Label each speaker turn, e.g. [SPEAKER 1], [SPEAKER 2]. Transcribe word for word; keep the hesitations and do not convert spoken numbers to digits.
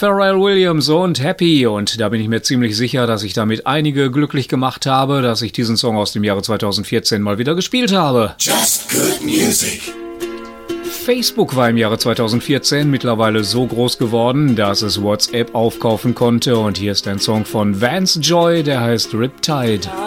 [SPEAKER 1] Pharrell Williams und Happy, und da bin ich mir ziemlich sicher, dass ich damit einige glücklich gemacht habe, dass ich diesen Song aus dem Jahre zweitausendvierzehn mal wieder gespielt habe.
[SPEAKER 2] Just good music.
[SPEAKER 1] Facebook war im Jahre zweitausendvierzehn mittlerweile so groß geworden, dass es WhatsApp aufkaufen konnte, und hier ist ein Song von Vance Joy, der heißt Riptide.